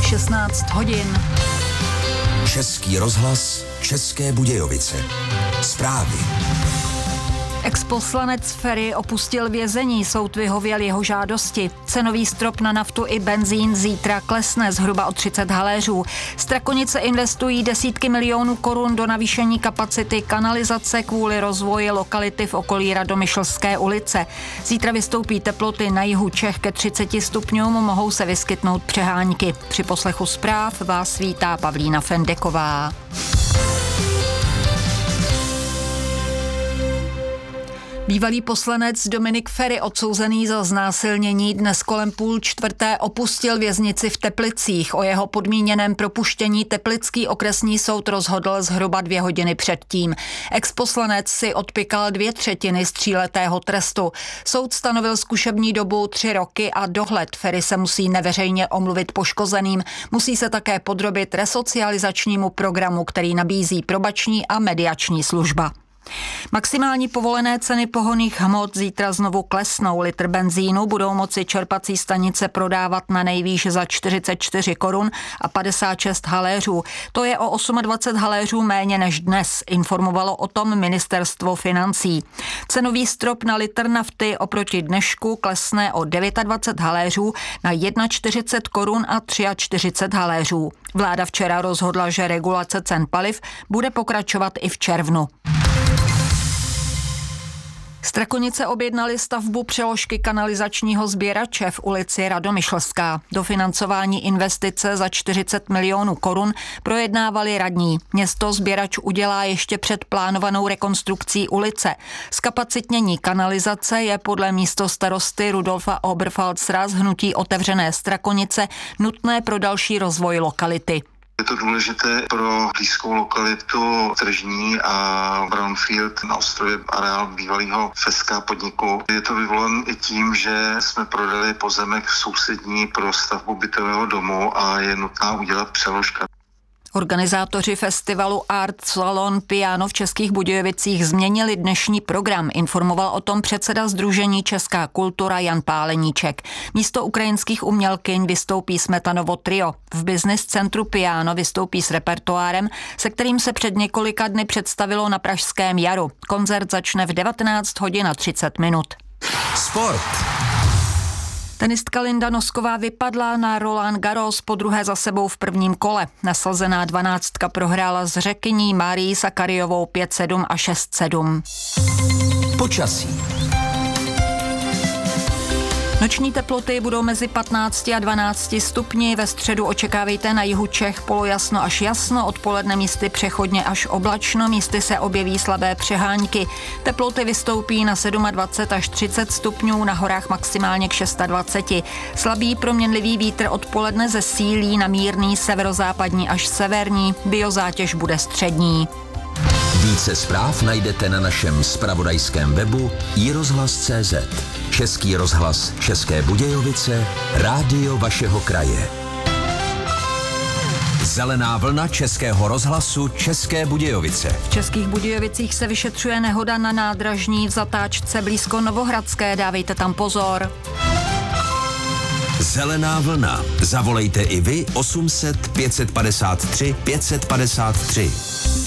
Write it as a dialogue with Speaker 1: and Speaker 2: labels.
Speaker 1: 16 hodin.
Speaker 2: Český rozhlas, České Budějovice. Zprávy.
Speaker 1: Exposlanec Feri opustil vězení, soud vyhověl jeho žádosti. Cenový strop na naftu i benzín zítra klesne zhruba o 30 haléřů. Strakonice investují desítky milionů korun do navýšení kapacity kanalizace kvůli rozvoji lokality v okolí Radomyšlské ulice. Zítra vystoupí teploty na jihu Čech ke 30 stupňům, mohou se vyskytnout přehánky. Při poslechu zpráv vás vítá Pavlína Fendeková. Bývalý poslanec Dominik Feri, odsouzený za znásilnění, dnes kolem 3:30 opustil věznici v Teplicích. O jeho podmíněném propuštění Teplický okresní soud rozhodl zhruba 2 hodiny předtím. Exposlanec si odpykal 2/3 z 3letého trestu. Soud stanovil zkušební dobu 3 roky a dohled. Feri se musí neveřejně omluvit poškozeným. Musí se také podrobit resocializačnímu programu, který nabízí probační a mediační služba. Maximální povolené ceny pohonných hmot zítra znovu klesnou. Litr benzínu budou moci čerpací stanice prodávat na nejvýš za 44 korun a 56 haléřů. To je o 28 haléřů méně než dnes, informovalo o tom ministerstvo financí. Cenový strop na litr nafty oproti dnešku klesne o 29 haléřů na 41 korun a 43 haléřů. Vláda včera rozhodla, že regulace cen paliv bude pokračovat i v červnu. Strakonice objednali stavbu přeložky kanalizačního sběrače v ulici Radomyšlská. Dofinancování investice za 40 milionů korun projednávali radní. Město sběrač udělá ještě před plánovanou rekonstrukcí ulice. Zkapacitnění kanalizace je podle místostarosty Rudolfa Oberfalzera z hnutí Otevřené Strakonice nutné pro další rozvoj lokality.
Speaker 3: Je to důležité pro blízkou lokalitu tržní a brownfield na ostrově areál bývalého FESKA podniku. Je to vyvolen i tím, že jsme prodali pozemek sousední pro stavbu bytového domu a je nutná udělat přeložka.
Speaker 1: Organizátoři festivalu Art Salon Piano v Českých Budějovicích změnili dnešní program, informoval o tom předseda sdružení Česká kultura Jan Páleníček. Místo ukrajinských umělkyň vystoupí Smetanovo trio. V Business centru Piano vystoupí s repertoárem, se kterým se před několika dny představilo na Pražském jaru. Koncert začne v 19 hodin a 30 minut.
Speaker 2: Sport.
Speaker 1: Tenistka Linda Nosková vypadla na Roland Garros podruhé za sebou v prvním kole. Nasazená 12 prohrála s Řekyní Marií Sakarijovou 5-7 a 6-7.
Speaker 2: Počasí.
Speaker 1: Noční teploty budou mezi 15 a 12 stupni. Ve středu očekávejte na jihu Čech polojasno až jasno, odpoledne místy přechodně až oblačno, místy se objeví slabé přehánky. Teploty vystoupí na 27 až 30 stupňů, na horách maximálně k 26. Slabý proměnlivý vítr odpoledne zesílí na mírný severozápadní až severní, biozátěž bude střední.
Speaker 2: Více zpráv najdete na našem zpravodajském webu iRozhlas.cz. Český rozhlas České Budějovice, rádio vašeho kraje. Zelená vlna Českého rozhlasu České Budějovice.
Speaker 1: V Českých Budějovicích se vyšetřuje nehoda na nádražní v zatáčce blízko Novohradské, dávejte tam pozor.
Speaker 2: Zelená vlna. Zavolejte i vy 800 553 553.